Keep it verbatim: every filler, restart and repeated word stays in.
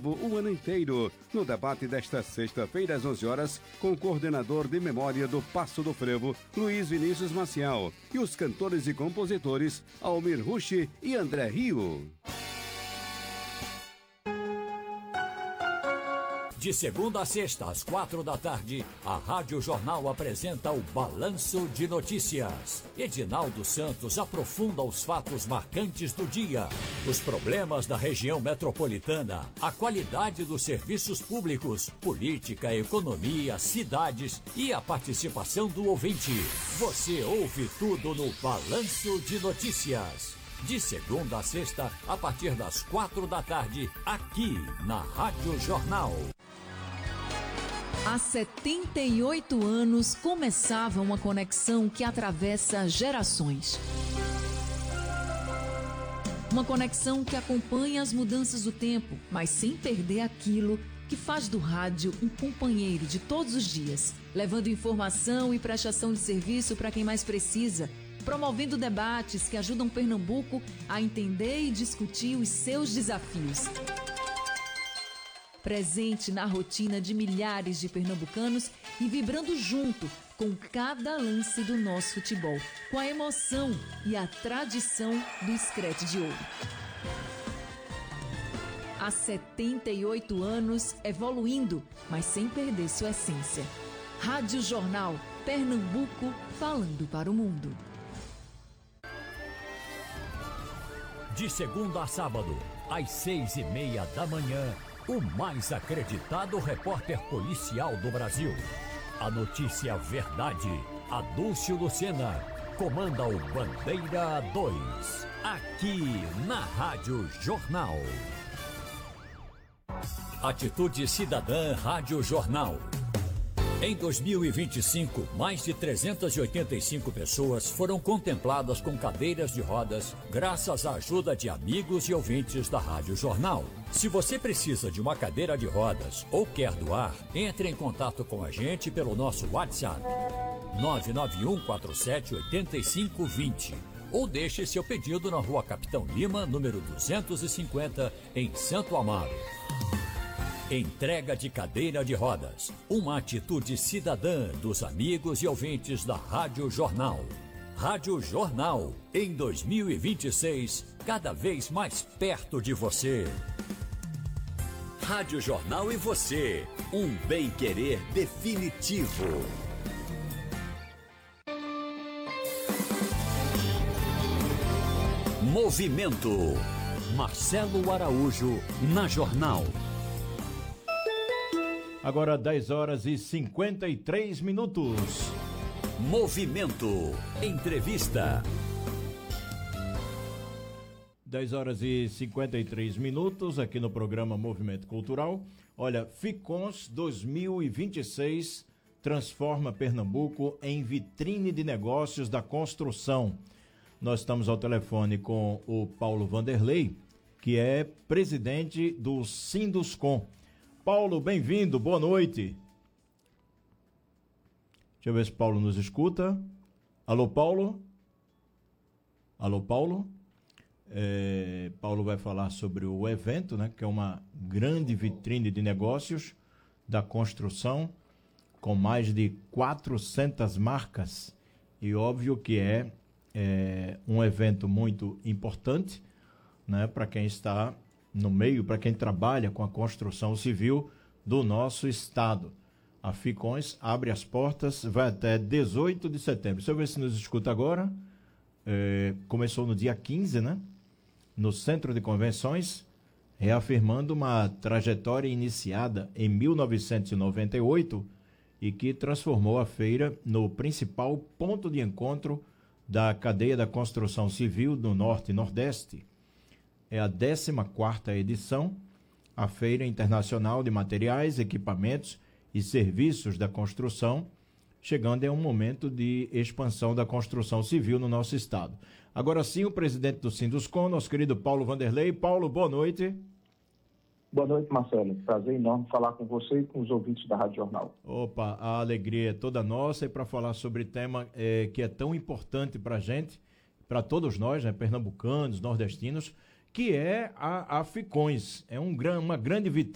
Frevo o ano inteiro. No debate desta sexta-feira, às onze horas, com o coordenador de memória do Passo do Frevo, Luiz Vinícius Maciel, e os cantores e compositores Almir Rushi e André Rio. De segunda a sexta, às quatro da tarde, a Rádio Jornal apresenta o Balanço de Notícias. Edinaldo Santos aprofunda os fatos marcantes do dia, os problemas da região metropolitana, a qualidade dos serviços públicos, política, economia, cidades e a participação do ouvinte. Você ouve tudo no Balanço de Notícias. De segunda a sexta, a partir das quatro da tarde, aqui na Rádio Jornal. Há setenta e oito anos começava uma conexão que atravessa gerações. Uma conexão que acompanha as mudanças do tempo, mas sem perder aquilo que faz do rádio um companheiro de todos os dias, levando informação e prestação de serviço para quem mais precisa, promovendo debates que ajudam Pernambuco a entender e discutir os seus desafios. Presente na rotina de milhares de pernambucanos e vibrando junto com cada lance do nosso futebol, com a emoção e a tradição do Screte de Ouro. Há setenta e oito anos, evoluindo, mas sem perder sua essência. Rádio Jornal, Pernambuco, falando para o mundo. De segunda a sábado, às seis e meia da manhã, o mais acreditado repórter policial do Brasil. A notícia verdade, Adúlcio Lucena, comanda o Bandeira dois, aqui na Rádio Jornal. Atitude Cidadã Rádio Jornal. Em dois mil e vinte e cinco, mais de trezentas e oitenta e cinco pessoas foram contempladas com cadeiras de rodas graças à ajuda de amigos e ouvintes da Rádio Jornal. Se você precisa de uma cadeira de rodas ou quer doar, entre em contato com a gente pelo nosso WhatsApp nove nove um quatro sete oito cinco dois zero ou deixe seu pedido na Rua Capitão Lima, número duzentos e cinquenta, em Santo Amaro. Entrega de cadeira de rodas, uma atitude cidadã dos amigos e ouvintes da Rádio Jornal. Rádio Jornal, em dois mil e vinte e seis, cada vez mais perto de você. Rádio Jornal e você, um bem-querer definitivo. Movimento. Marcelo Araújo, na Jornal. Agora dez horas e cinquenta e três minutos. Movimento. Entrevista. dez horas e cinquenta e três minutos aqui no programa Movimento Cultural. Olha, Ficons dois mil e vinte e seis transforma Pernambuco em vitrine de negócios da construção. Nós estamos ao telefone com o Paulo Vanderlei, que é presidente do Sinduscom. Paulo, bem-vindo, boa noite. Deixa eu ver se Paulo nos escuta. Alô, Paulo? Alô, Paulo? É, Paulo vai falar sobre o evento, né, que é uma grande vitrine de negócios da construção, com mais de quatrocentas marcas. E óbvio que é, é um evento muito importante, né, para quem está no meio, para quem trabalha com a construção civil do nosso estado. A Ficons abre as portas, vai até dezoito de setembro. Deixa eu ver se nos escuta agora. É, começou no dia quinze, né? No Centro de Convenções, reafirmando uma trajetória iniciada em mil novecentos e noventa e oito e que transformou a feira no principal ponto de encontro da cadeia da construção civil do Norte e Nordeste. É a décima quarta edição, a Feira Internacional de Materiais, Equipamentos e Serviços da Construção, chegando em um momento de expansão da construção civil no nosso estado. Agora sim, o presidente do Sinduscom, nosso querido Paulo Vanderlei. Paulo, boa noite. Boa noite, Marcelo. Prazer enorme falar com você e com os ouvintes da Rádio Jornal. Opa, a alegria é toda nossa e para falar sobre tema é, que é tão importante para a gente, para todos nós, né, pernambucanos, nordestinos, que é a, a Ficons. É um, uma grande vitrine